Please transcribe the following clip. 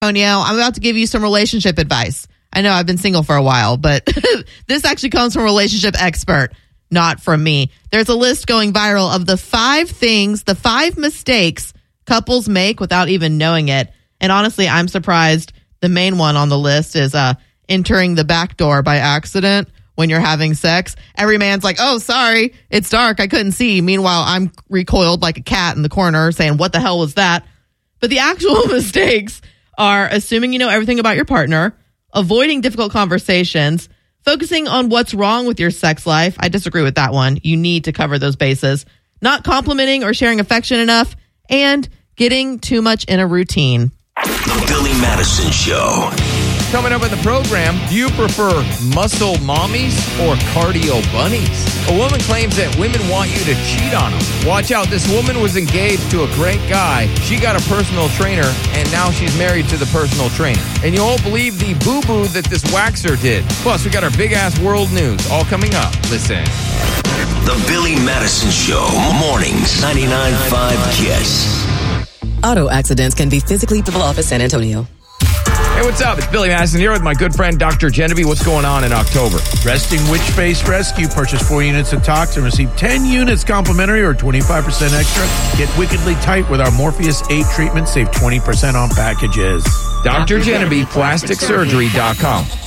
Antonio, I'm about to give you some relationship advice. I know I've been single for a while, but this actually comes from a relationship expert, not from me. There's a list going viral of the 5 mistakes couples make without even knowing it. And honestly, I'm surprised the main one on the list is entering the back door by accident when you're having sex. Every man's like, oh, sorry, it's dark, I couldn't see. Meanwhile, I'm recoiled like a cat in the corner saying, what the hell was that? But the actual mistakes are assuming you know everything about your partner, avoiding difficult conversations, focusing on what's wrong with your sex life. I disagree with that one. You need to cover those bases. Not complimenting or sharing affection enough, and getting too much in a routine. The Billy Madison Show. Coming up in the program, do you prefer muscle mommies or cardio bunnies? A woman claims that women want you to cheat on them. Watch out, this woman was engaged to a great guy. She got a personal trainer, and now she's married to the personal trainer. And you won't believe the boo-boo that this waxer did. Plus, we got our big-ass world news all coming up. Listen. The Billy Madison Show. Mornings, 99.5 KISS. Auto accidents can be physically the law of San Antonio. Hey, what's up? It's Billy Madison here with my good friend, Dr. Genevieve. What's going on in October? Resting Witch Face Rescue. Purchase 4 units of Tox and receive 10 units complimentary or 25% extra. Get wickedly tight with our Morpheus 8 treatment. Save 20% on packages. Dr. Genevieve, PlasticSurgery.com.